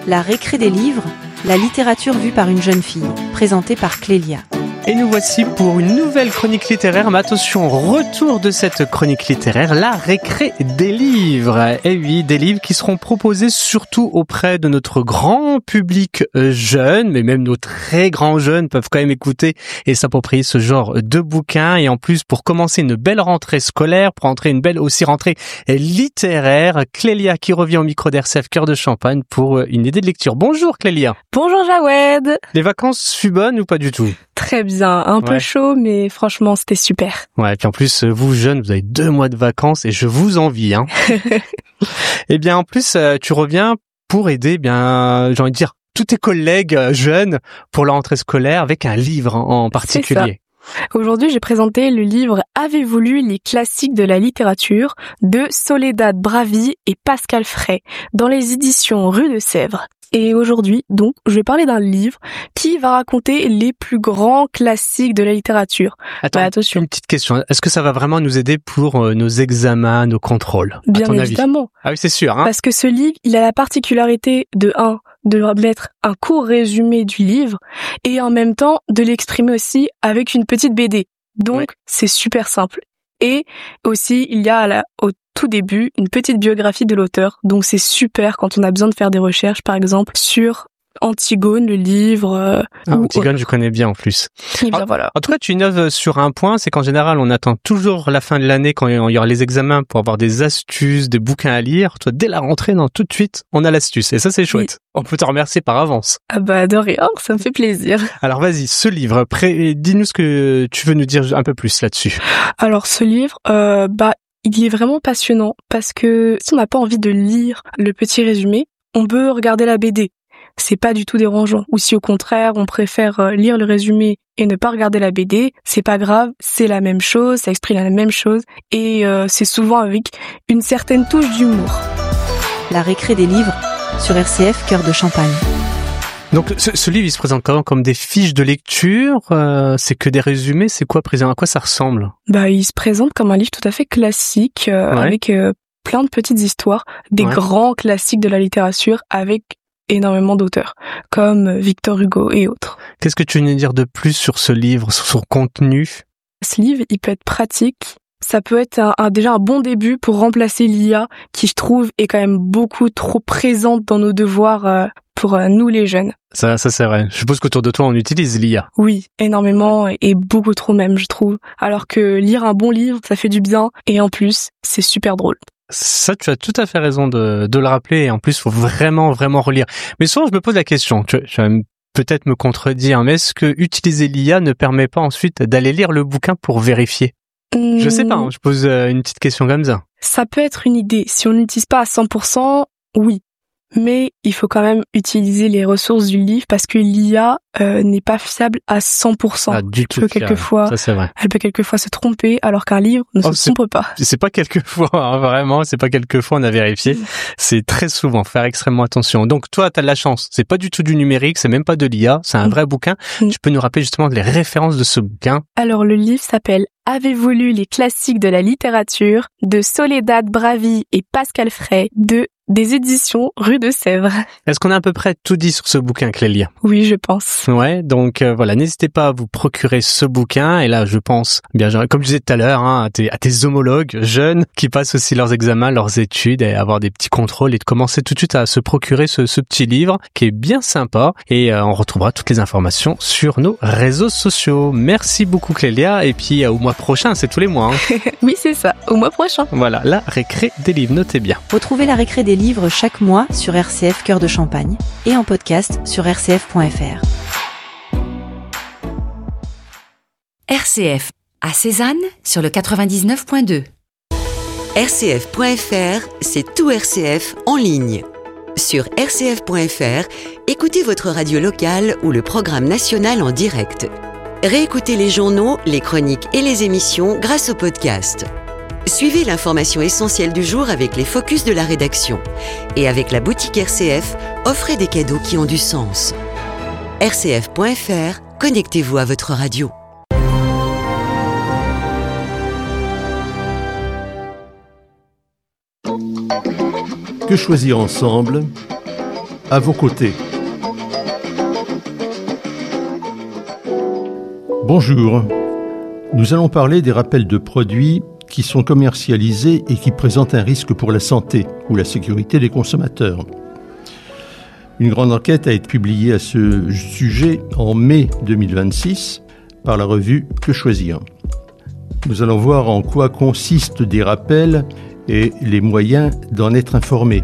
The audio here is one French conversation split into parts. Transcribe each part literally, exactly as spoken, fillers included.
La récré des livres, la littérature vue par une jeune fille, présentée par Clélia. Et nous voici pour une nouvelle chronique littéraire. Mais attention, retour de cette chronique littéraire, la récré des livres. Et oui, des livres qui seront proposés surtout auprès de notre grand public jeune, mais même nos très grands jeunes peuvent quand même écouter et s'approprier ce genre de bouquins. Et en plus, pour commencer une belle rentrée scolaire, pour entrer une belle aussi rentrée littéraire, Clélia qui revient au micro d'R C F Cœur de Champagne pour une idée de lecture. Bonjour Clélia. Bonjour Jawed. Les vacances fut bonnes ou pas du tout? Très bien, un peu ouais. chaud, mais franchement, c'était super. Ouais, et puis en plus, vous jeunes, vous avez deux mois de vacances et je vous envie, hein. Et bien, en plus, tu reviens pour aider, eh bien, j'ai envie de dire, tous tes collègues jeunes pour la rentrée scolaire avec un livre en particulier. Aujourd'hui, j'ai présenté le livre « Avez-vous lu les classiques de la littérature » de Soledad Bravi et Pascal Fray dans les éditions Rue de Sèvres. Et aujourd'hui, donc, je vais parler d'un livre qui va raconter les plus grands classiques de la littérature. Attends, bah, attention. Une petite question. Est-ce que ça va vraiment nous aider pour euh, nos examens, nos contrôles? Bien évidemment. Avis? Ah oui, c'est sûr. Hein, parce que ce livre, il a la particularité de un, de mettre un court résumé du livre et en même temps de l'exprimer aussi avec une petite B D. Donc, ouais. C'est super simple. Et aussi, il y a à la, au tout début une petite biographie de l'auteur. Donc c'est super quand on a besoin de faire des recherches, par exemple, sur Antigone, le livre. Euh, ah, Antigone, ou... je connais bien en plus. Et bien, voilà. En tout cas, tu innoves sur un point, c'est qu'en général, on attend toujours la fin de l'année quand il y aura les examens pour avoir des astuces, des bouquins à lire. Toi, dès la rentrée, non, tout de suite, on a l'astuce. Et ça, c'est chouette. Oui. On peut te remercier par avance. Ah bah de rien, ça me fait plaisir. Alors vas-y, ce livre, pré... dis-nous ce que tu veux nous dire un peu plus là-dessus. Alors ce livre, euh, bah il est vraiment passionnant parce que si on n'a pas envie de lire le petit résumé, on peut regarder la B D. C'est pas du tout dérangeant. Ou si au contraire, on préfère lire le résumé et ne pas regarder la B D, c'est pas grave, c'est la même chose, ça exprime la même chose et euh, c'est souvent avec une certaine touche d'humour. La récré des livres sur R C F Cœur de Champagne. Donc ce, ce livre, il se présente quand même comme des fiches de lecture, euh, c'est que des résumés, c'est quoi présent, à quoi ça ressemble? Bah, il se présente comme un livre tout à fait classique, euh, ouais. avec euh, plein de petites histoires, des ouais. grands classiques de la littérature avec énormément d'auteurs, comme Victor Hugo et autres. Qu'est-ce que tu veux nous dire de plus sur ce livre, sur son contenu? Ce livre, il peut être pratique. Ça peut être un, un, déjà un bon début pour remplacer l'I A, qui je trouve est quand même beaucoup trop présente dans nos devoirs euh, pour euh, nous les jeunes. Ça, ça c'est vrai. Je suppose qu'autour de toi, on utilise l'I A. Oui, énormément et beaucoup trop même, je trouve. Alors que lire un bon livre, ça fait du bien et en plus, c'est super drôle. Ça, tu as tout à fait raison de, de le rappeler et en plus, il faut vraiment, vraiment relire. Mais souvent, je me pose la question, tu, tu vas peut-être me contredire, mais est-ce que utiliser l'I A ne permet pas ensuite d'aller lire le bouquin pour vérifier? Mmh. Je sais pas, hein, je pose une petite question comme ça. Ça peut être une idée. Si on n'utilise pas à cent pour cent, oui. Mais il faut quand même utiliser les ressources du livre parce que l'I A euh, n'est pas fiable à cent pour cent. Ah, du tout peut quelquefois, ça c'est vrai. Elle peut quelquefois se tromper alors qu'un livre ne oh, se trompe pas. C'est pas quelquefois, hein, vraiment, c'est pas quelquefois on a vérifié. Mmh. C'est très souvent, faire extrêmement attention. Donc toi, t'as de la chance. C'est pas du tout du numérique, c'est même pas de l'I A, c'est un mmh. vrai bouquin. Mmh. Tu peux nous rappeler justement les références de ce bouquin? Alors le livre s'appelle « Avez-vous lu les classiques de la littérature » de Soledad Bravi et Pascal Fray de des éditions Rue de Sèvres. Est-ce qu'on a à peu près tout dit sur ce bouquin, Clélia? Oui, je pense. Ouais, donc euh, voilà, n'hésitez pas à vous procurer ce bouquin. Et là, je pense, bien, comme je disais tout à l'heure, hein, à, tes, à tes homologues jeunes qui passent aussi leurs examens, leurs études et avoir des petits contrôles et de commencer tout de suite à se procurer ce, ce petit livre qui est bien sympa. Et euh, on retrouvera toutes les informations sur nos réseaux sociaux. Merci beaucoup, Clélia. Et puis euh, au mois prochain, c'est tous les mois. Hein. Oui, c'est ça, au mois prochain. Voilà, la récré des livres, notez bien. Retrouvez la récré des livres chaque mois sur R C F Cœur de Champagne et en podcast sur r c f point f r. R C F à Cézanne sur le quatre-vingt-dix-neuf point deux. R C F point F R, c'est tout R C F en ligne. Sur R C F point F R, écoutez votre radio locale ou le programme national en direct. Réécoutez les journaux, les chroniques et les émissions grâce au podcast. Suivez l'information essentielle du jour avec les focus de la rédaction. Et avec la boutique R C F, offrez des cadeaux qui ont du sens. R C F point F R, connectez-vous à votre radio. Que choisir ensemble ? à vos côtés. Bonjour, nous allons parler des rappels de produits qui sont commercialisés et qui présentent un risque pour la santé ou la sécurité des consommateurs. Une grande enquête a été publiée à ce sujet en mai deux mille vingt-six par la revue Que Choisir. Nous allons voir en quoi consistent des rappels et les moyens d'en être informés.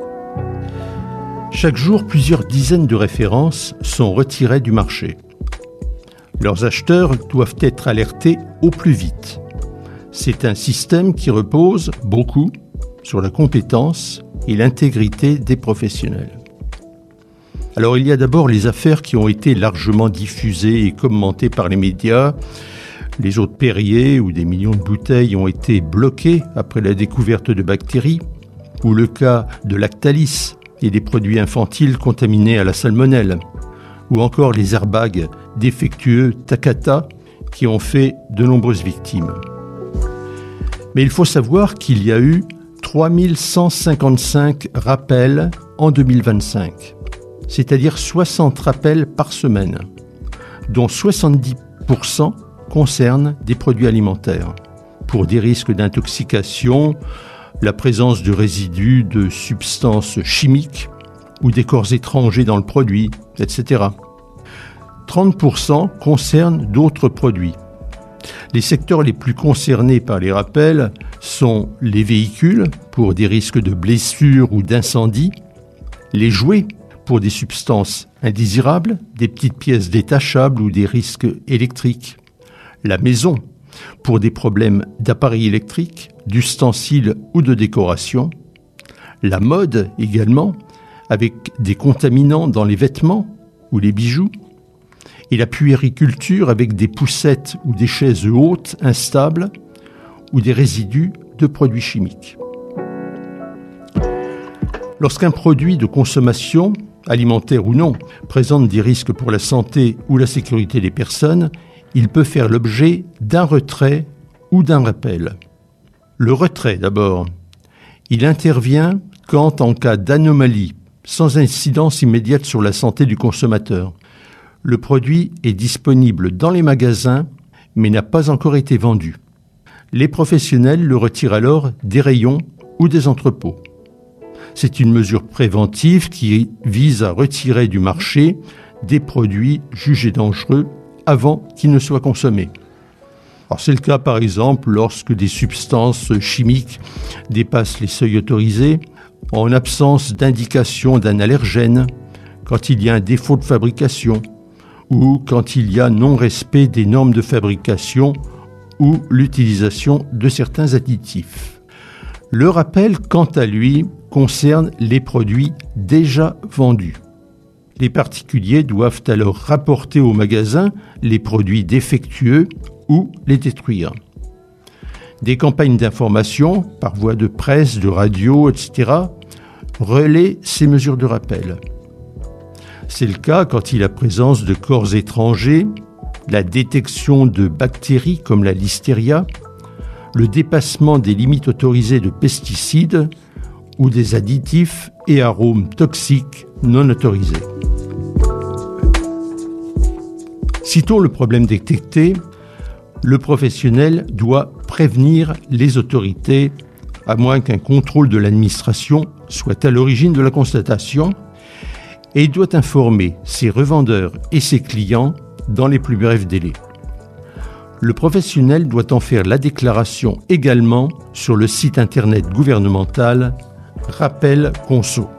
Chaque jour, plusieurs dizaines de références sont retirées du marché. Leurs acheteurs doivent être alertés au plus vite. C'est un système qui repose beaucoup sur la compétence et l'intégrité des professionnels. Alors il y a d'abord les affaires qui ont été largement diffusées et commentées par les médias. Les eaux de Perrier où des millions de bouteilles ont été bloquées après la découverte de bactéries, ou le cas de Lactalis et des produits infantiles contaminés à la salmonelle, ou encore les airbags défectueux Takata qui ont fait de nombreuses victimes. Mais il faut savoir qu'il y a eu trois mille cent cinquante-cinq rappels en deux mille vingt-cinq. C'est-à-dire soixante rappels par semaine, dont soixante-dix pour cent concernent des produits alimentaires, pour des risques d'intoxication, la présence de résidus de substances chimiques ou des corps étrangers dans le produit, et cetera. trente pour cent concernent d'autres produits. Les secteurs les plus concernés par les rappels sont les véhicules, pour des risques de blessures ou d'incendie, les jouets, pour des substances indésirables, des petites pièces détachables ou des risques électriques. La maison, pour des problèmes d'appareils électriques, d'ustensiles ou de décoration. La mode également, avec des contaminants dans les vêtements ou les bijoux. Et la puériculture avec des poussettes ou des chaises hautes instables ou des résidus de produits chimiques. Lorsqu'un produit de consommation, alimentaire ou non, présente des risques pour la santé ou la sécurité des personnes, il peut faire l'objet d'un retrait ou d'un rappel. Le retrait d'abord. Il intervient quand, en cas d'anomalie, sans incidence immédiate sur la santé du consommateur, le produit est disponible dans les magasins mais n'a pas encore été vendu. Les professionnels le retirent alors des rayons ou des entrepôts. C'est une mesure préventive qui vise à retirer du marché des produits jugés dangereux avant qu'ils ne soient consommés. Alors c'est le cas par exemple lorsque des substances chimiques dépassent les seuils autorisés, en absence d'indication d'un allergène, quand il y a un défaut de fabrication ou quand il y a non-respect des normes de fabrication ou l'utilisation de certains additifs. Le rappel, quant à lui, concerne les produits déjà vendus. Les particuliers doivent alors rapporter au magasin les produits défectueux ou les détruire. Des campagnes d'information, par voie de presse, de radio, et cetera, relaient ces mesures de rappel. C'est le cas quand il y a présence de corps étrangers, la détection de bactéries comme la listeria, le dépassement des limites autorisées de pesticides ou des additifs et arômes toxiques non autorisés. Sitôt le problème détecté, le professionnel doit prévenir les autorités, à moins qu'un contrôle de l'administration soit à l'origine de la constatation, et il doit informer ses revendeurs et ses clients dans les plus brefs délais. Le professionnel doit en faire la déclaration également sur le site internet gouvernemental Rappel Conso.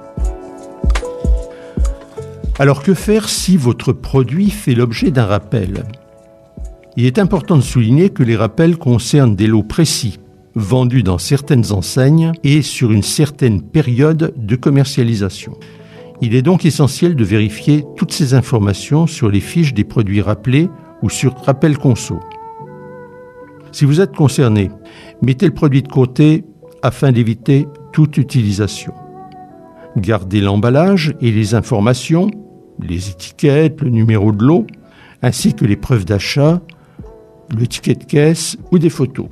Alors que faire si votre produit fait l'objet d'un rappel ? Il est important de souligner que les rappels concernent des lots précis, vendus dans certaines enseignes et sur une certaine période de commercialisation. Il est donc essentiel de vérifier toutes ces informations sur les fiches des produits rappelés ou sur Rappel Conso. Si vous êtes concerné, mettez le produit de côté afin d'éviter toute utilisation. Gardez l'emballage et les informations, les étiquettes, le numéro de lot, ainsi que les preuves d'achat, le ticket de caisse ou des photos.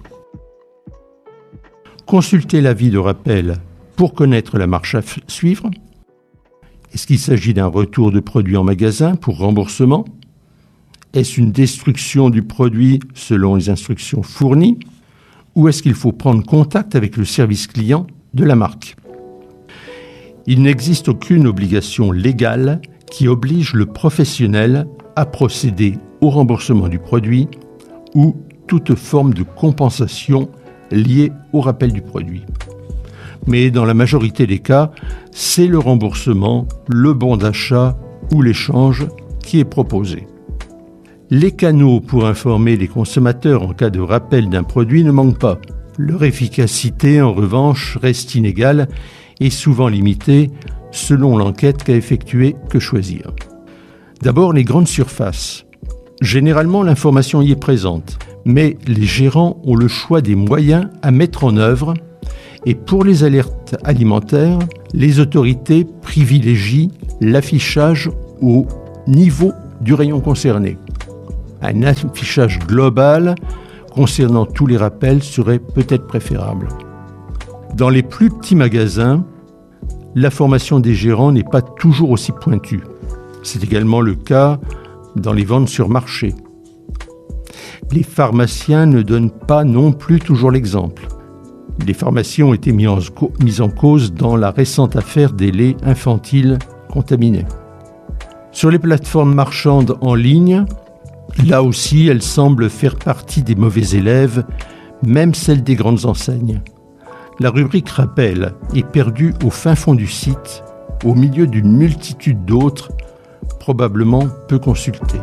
Consultez l'avis de rappel pour connaître la marche à f- suivre Est-ce qu'il s'agit d'un retour de produit en magasin pour remboursement? Est-ce une destruction du produit selon les instructions fournies? Ou est-ce qu'il faut prendre contact avec le service client de la marque? Il n'existe aucune obligation légale qui oblige le professionnel à procéder au remboursement du produit ou toute forme de compensation liée au rappel du produit. Mais dans la majorité des cas, c'est le remboursement, le bon d'achat ou l'échange qui est proposé. Les canaux pour informer les consommateurs en cas de rappel d'un produit ne manquent pas. Leur efficacité, en revanche, reste inégale et souvent limitée selon l'enquête qu'a effectuée Que Choisir. D'abord, les grandes surfaces. Généralement, l'information y est présente, mais les gérants ont le choix des moyens à mettre en œuvre et pour les alertes alimentaires, les autorités privilégient l'affichage au niveau du rayon concerné. Un affichage global concernant tous les rappels serait peut-être préférable. Dans les plus petits magasins, la formation des gérants n'est pas toujours aussi pointue. C'est également le cas dans les ventes sur marché. Les pharmaciens ne donnent pas non plus toujours l'exemple. Les pharmaciens ont été mis en, mis en cause dans la récente affaire des laits infantiles contaminés. Sur les plateformes marchandes en ligne, là aussi, elles semblent faire partie des mauvais élèves, même celles des grandes enseignes. La rubrique rappel est perdue au fin fond du site, au milieu d'une multitude d'autres, probablement peu consultées.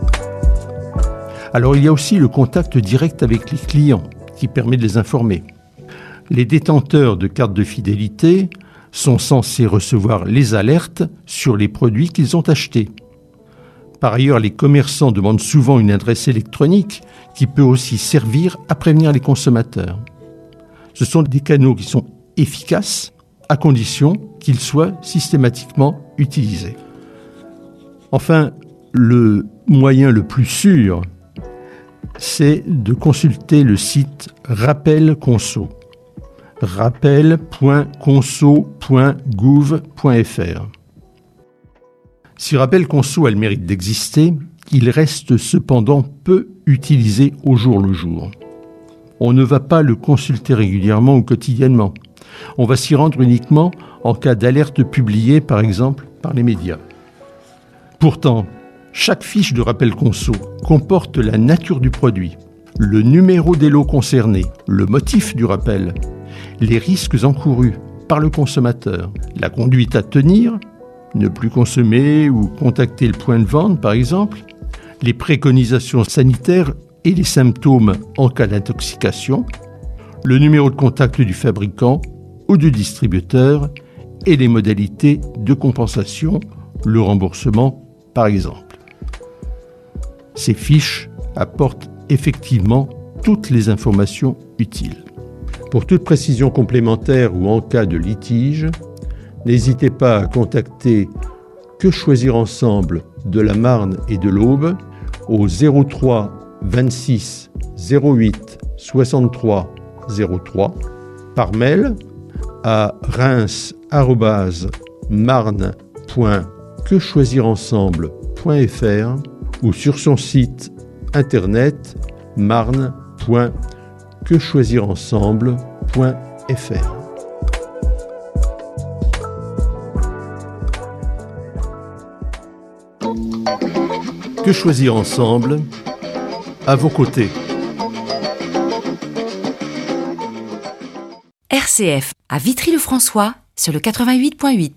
Alors il y a aussi le contact direct avec les clients, qui permet de les informer. Les détenteurs de cartes de fidélité sont censés recevoir les alertes sur les produits qu'ils ont achetés. Par ailleurs, les commerçants demandent souvent une adresse électronique qui peut aussi servir à prévenir les consommateurs. Ce sont des canaux qui sont efficaces à condition qu'ils soient systématiquement utilisés. Enfin, le moyen le plus sûr, c'est de consulter le site Rappel Conso. rappel point conso point gouv point f r. Si Rappel Conso a le mérite d'exister, il reste cependant peu utilisé au jour le jour. On ne va pas le consulter régulièrement ou quotidiennement. On va s'y rendre uniquement en cas d'alerte publiée, par exemple, par les médias. Pourtant, chaque fiche de Rappel Conso comporte la nature du produit, le numéro des lots concernés, le motif du rappel, les risques encourus par le consommateur, la conduite à tenir, ne plus consommer ou contacter le point de vente par exemple, les préconisations sanitaires et les symptômes en cas d'intoxication, le numéro de contact du fabricant ou du distributeur et les modalités de compensation, le remboursement par exemple. Ces fiches apportent effectivement toutes les informations utiles. Pour toute précision complémentaire ou en cas de litige, n'hésitez pas à contacter Que Choisir Ensemble de la Marne et de l'Aube au zéro trois vingt-six zéro huit soixante-trois zéro trois, par mail à reims arobase marne point que choisir ensemble point f r ou sur son site internet marne point que choisir ensemble point f r. Que choisir ensemble, à vos côtés. R C F à Vitry-le-François sur le quatre-vingt-huit point huit.